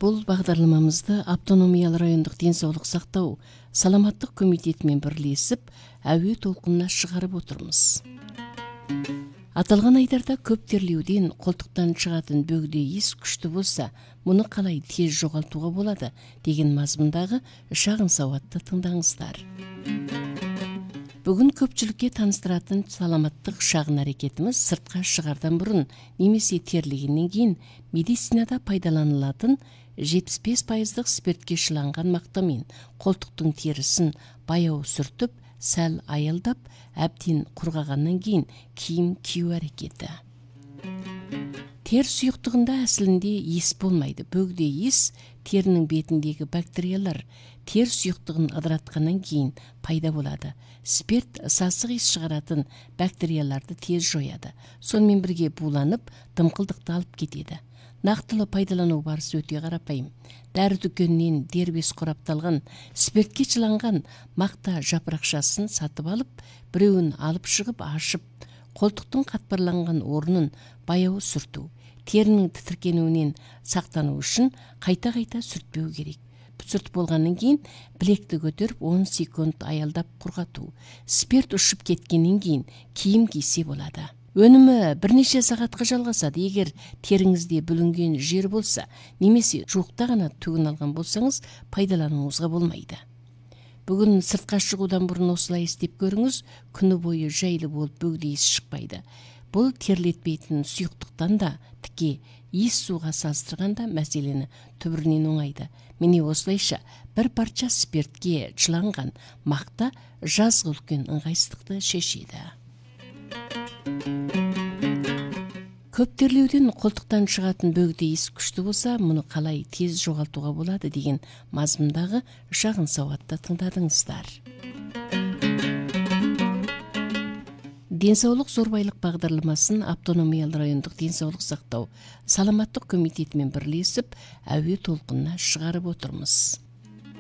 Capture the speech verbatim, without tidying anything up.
Бұл бағдарламамызды автономиялы райондық денсаулық сақтау саламаттық комитетімен бірлесіп, әуе толқынына шығарып отырмыз. Аталған айдарда көп терлеуден қолтықтан шығатын бөгде иіс күшті болса, мұны қалай тез жоғалтуға болады деген мазмұндағы шағын сауатты тыңдаңыздар. Бүгін көпшілікке таныстыратын саламаттық шағын әрекетіміз сыртқа шығардан бұрын немесе терлегеннен кейін медицинада пайдаланылатын жетпіс бес пайыздық спиртке шыланған мақтамен қолтықтың терісін баяу сүртіп, сәл аялдап, әбден құрғағаннан кейін киім кию әрекеті. Тер сұйықтығында әсілінде иіс болмайды. Бөгде иіс терінің бетіндегі бактериялар тер сұйықтығын ыдыратқаннан кейін пайда болады. Спирт сасық иіс шығаратын бактерияларды тез жояды. Сонымен бірге буланып, дымқылдықты алып кетеді. Нақтылы пайдалану барысы өте қарапайым. Дәрі дүкенінен дербес қорапталған спиртке шыланған мақта жапырақшасын сатып алып, біреуін алып шығып ашып, қолтықтың қатпарланған орнын баяу сүрту. Терінің тітіркенуінен сақтану үшін қайта-қайта сүртпеу керек. Сүрт болғаннан кейін білекті көтеріп он секунд аялдап құрғату. Спирт ұшып кеткеннен кейін киім кисе болады. Өнімі бірнеше сағатқа жалғасады. Егер теріңізде бүлінген жер болса, немесе жуықта ғана түгін алған болсаңыз, пайдалануыңызға болмайды. Бүгін сыртқа шығудан бұрын осылай істеп көріңіз, күні бойы жайлы болып бөгде иіс шықпайды. Бұл терлетпейтін сұйықтықтан да тіке иіс суға салыстырғанда мәселені түбірінен оңайды. Міне осылайша бір парша спиртке шыланған мақта жазғы үлкен ыңғайсыздықты шешеді. Көп терлеуден қолтықтан шығатын бөгде иіс күшті болса, мұны қалай тез жоғалтуға болады деген мазмұндағы шағын сауатты тыңдадыңыздар. Денсаулық зорбайлық бағдарламасын автономиялы райондық денсаулық сақтау саламаттық комитетімен бірлесіп, әуе толқынына шығарып отырмыз.